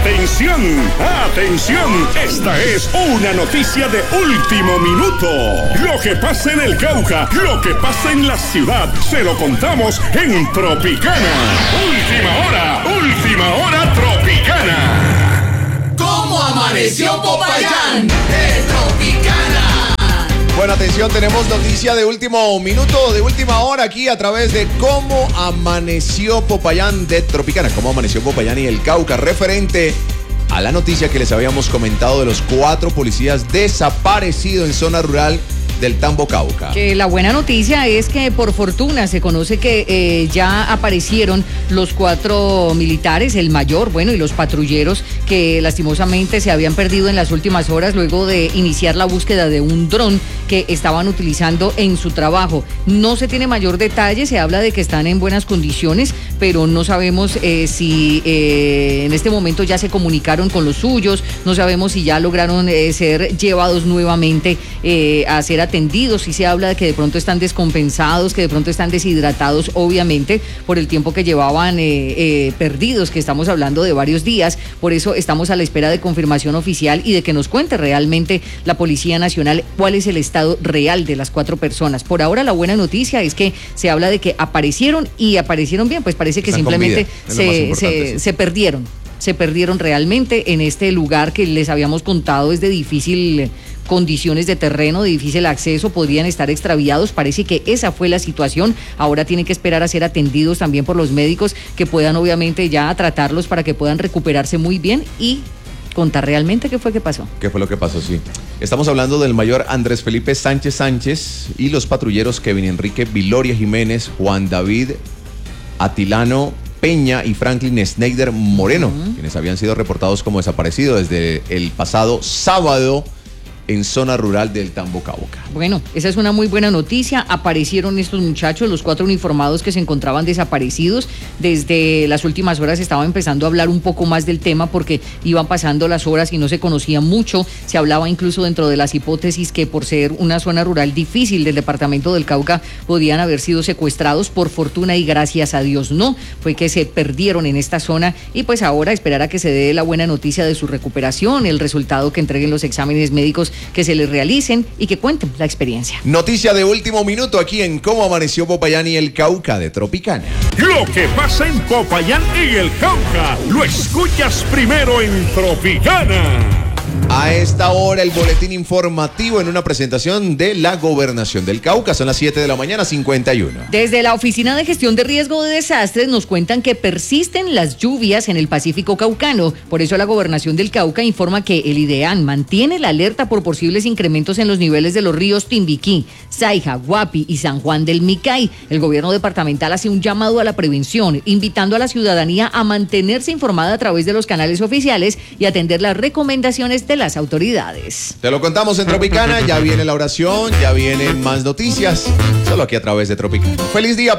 ¡Atención! ¡Atención! Esta es una noticia de último minuto. Lo que pasa en el Cauca, lo que pasa en la ciudad, se lo contamos en Tropicana. Última hora Tropicana. ¿Cómo amaneció Popayán? De Tropicana. Bueno, atención, tenemos noticia de último minuto, de última hora aquí a través de Cómo amaneció Popayán de Tropicana. Cómo amaneció Popayán y el Cauca, referente a la noticia que les habíamos comentado de los 4 policías desaparecidos en zona rural del Tambo Cauca. Que la buena noticia es que por fortuna se conoce que ya aparecieron los 4 militares, el mayor, bueno, y los patrulleros que lastimosamente se habían perdido en las últimas horas luego de iniciar la búsqueda de un dron que estaban utilizando en su trabajo. No se tiene mayor detalle, se habla de que están en buenas condiciones, pero no sabemos si en este momento ya se comunicaron con los suyos, no sabemos si ya lograron ser llevados nuevamente a ser atendidos, y se habla de que de pronto están descompensados, que de pronto están deshidratados, obviamente, por el tiempo que llevaban perdidos, que estamos hablando de varios días. Por eso estamos a la espera de confirmación oficial y de que nos cuente realmente la Policía Nacional cuál es el estado real de las 4 personas. Por ahora la buena noticia es que se habla de que aparecieron y aparecieron bien, pues parece que simplemente se perdieron realmente en este lugar que les habíamos contado es de difícil condiciones de terreno, de difícil acceso, podrían estar extraviados. Parece que esa fue la situación. Ahora tienen que esperar a ser atendidos también por los médicos que puedan obviamente ya tratarlos para que puedan recuperarse muy bien y contar realmente qué fue que pasó. ¿Qué fue lo que pasó? Sí. Estamos hablando del mayor Andrés Felipe Sánchez y los patrulleros Kevin Enrique Viloria Jiménez, Juan David Atilano Peña y Franklin Schneider Moreno, quienes habían sido reportados como desaparecidos desde el pasado sábado en zona rural del Tambo Cauca. Bueno, esa es una muy buena noticia. Aparecieron estos muchachos, los 4 uniformados que se encontraban desaparecidos. Desde las últimas horas estaba empezando a hablar un poco más del tema porque iban pasando las horas y no se conocía mucho. Se hablaba incluso dentro de las hipótesis que por ser una zona rural difícil del departamento del Cauca podían haber sido secuestrados. Por fortuna y gracias a Dios no, fue que se perdieron en esta zona y pues ahora esperar a que se dé la buena noticia de su recuperación, el resultado que entreguen los exámenes médicos que se les realicen y que cuenten la experiencia. Noticia de último minuto aquí en Cómo amaneció Popayán y el Cauca de Tropicana. Lo que pasa en Popayán y el Cauca, lo escuchas primero en Tropicana. A esta hora el boletín informativo en una presentación de la Gobernación del Cauca. Son las 7 de la mañana, 51. Desde la Oficina de Gestión de Riesgo de Desastres nos cuentan que persisten las lluvias en el Pacífico Caucano. Por eso la Gobernación del Cauca informa que el IDEAN mantiene la alerta por posibles incrementos en los niveles de los ríos Timbiquí, Saija, Guapi y San Juan del Micay. El gobierno departamental hace un llamado a la prevención, invitando a la ciudadanía a mantenerse informada a través de los canales oficiales y atender las recomendaciones de las autoridades. Te lo contamos en Tropicana, ya viene la oración, ya vienen más noticias, solo aquí a través de Tropicana. ¡Feliz día!